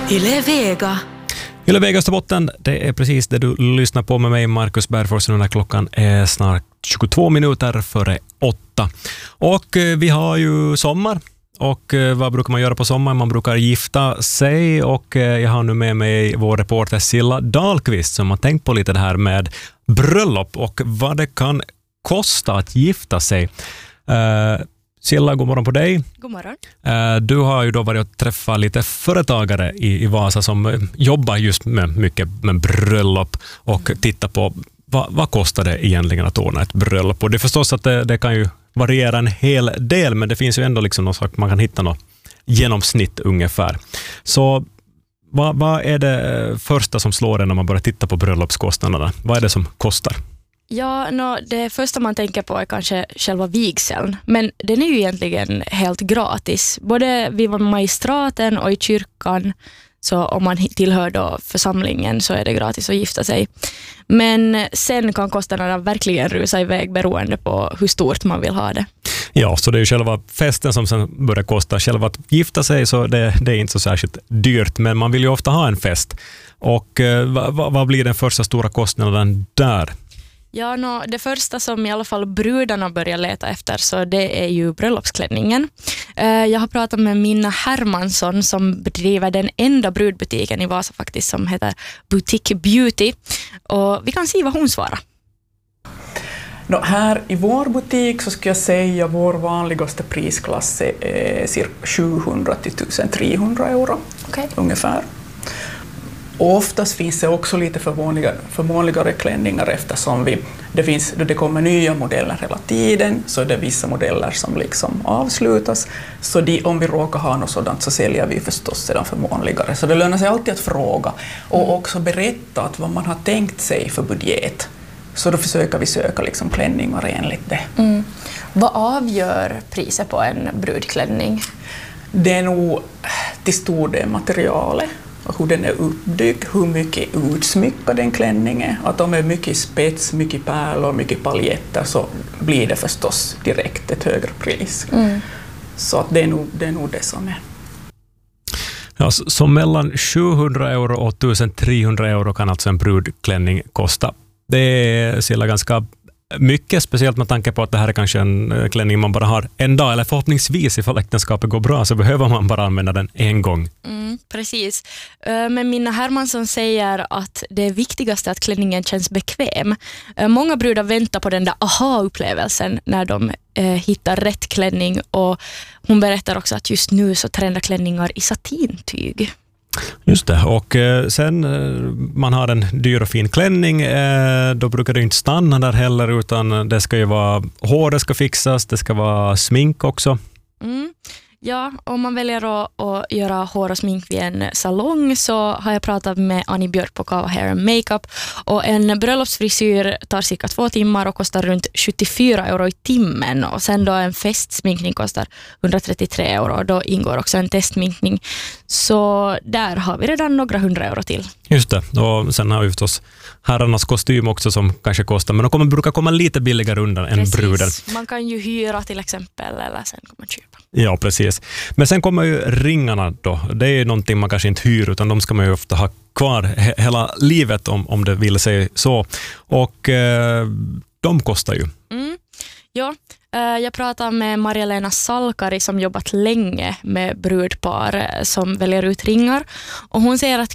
Yle Vega. Yle Vega Österbotten, det är precis det du lyssnar på med mig, Marcus Bergfors. Nu när klockan är snart 22 minuter före 8. Och vi har ju sommar. Och vad brukar man göra på sommaren? Man brukar gifta sig, och jag har nu med mig vår reporter Silla Dahlqvist som har tänkt på lite det här med bröllop och vad det kan kosta att gifta sig. Silla, god morgon på dig. God morgon. Du har ju då varit och träffat lite företagare i Vasa som jobbar just med mycket med bröllop och tittar på vad kostar det egentligen att ordna ett bröllop. Och det är förstås att det kan ju variera en hel del, men det finns ju ändå liksom något sak man kan hitta något genomsnitt ungefär. Så vad är det första som slår en när man börjar titta på bröllopskostnaderna? Vad är det som kostar? Ja, det första man tänker på är kanske själva vigseln. Men den är ju egentligen helt gratis. Både vid magistraten och i kyrkan. Så om man tillhör då församlingen så är det gratis att gifta sig. Men sen kan kostnaderna verkligen rusa iväg beroende på hur stort man vill ha det. Ja, så det är ju själva festen som sen börjar kosta. Själva att gifta sig, så det är inte så särskilt dyrt, men man vill ju ofta ha en fest. Och vad blir den första stora kostnaden där? Ja, det första som i alla fall brudarna börjar leta efter, så det är ju bröllopsklänningen. Jag har pratat med Minna Hermansson som bedriver den enda brudbutiken i Vasa faktiskt, som heter Boutique Beauty. Och vi kan se vad hon svarar. Här i vår butik så skulle jag säga vår vanligaste prisklass är cirka 700 till 1300 euro ungefär. Och oftast finns det också lite förmånligare klänningar eftersom det kommer nya modeller hela tiden, så det är vissa modeller som liksom avslutas. Så om vi råkar ha något sådant så säljer vi förstås sedan förmånligare. Så det lönar sig alltid att fråga och också berätta att vad man har tänkt sig för budget. Så då försöker vi söka liksom klänningar enligt det. Mm. Vad avgör priset på en brudklänning? Det är nog till stor del materialet. Hur den är uppbyggd, hur mycket utsmyckad den klänningen är. Att om det är mycket spets, mycket pärlor, mycket paljetter, så blir det förstås direkt ett högre pris. Mm. Så att det är nog det som är. Ja, så mellan 700 euro och 1300 euro kan alltså en brudklänning kosta. Det är ganska mycket, speciellt med tanke på att det här är kanske en klänning man bara har en dag, eller förhoppningsvis ifall äktenskapet går bra så behöver man bara använda den en gång. Precis. Men Minna Hermansson säger att det är viktigast att klänningen känns bekväm. Många brudar väntar på den där aha-upplevelsen när de hittar rätt klänning, och hon berättar också att just nu så trendar klänningar i satintyg. Just det, och sen man har en dyr och fin klänning, då brukar det inte stanna där heller, utan det ska ju vara hår, det ska fixas, det ska vara smink också. Ja, om man väljer att göra hår och smink vid en salong så har jag pratat med Annie Björk på Kava Hair and Makeup, och en bröllopsfrisyr tar cirka 2 timmar och kostar runt 74 euro i timmen, och sen då en festsminkning kostar 133 euro, och då ingår också en testsminkning, så där har vi redan några 100 euro till. Just det, och sen har vi förstås herrarnas kostym också som kanske kostar, men de brukar komma lite billigare undan än bruden. Man kan ju hyra till exempel, eller sen kan man köpa. Ja, precis. Men sen kommer ju ringarna då. Det är någonting man kanske inte hyr, utan de ska man ju ofta ha kvar hela livet om det vill sig så. Och de kostar ju. Ja, jag pratar med Maria-Lena Salkari som jobbat länge med brudpar som väljer ut ringar, och hon säger att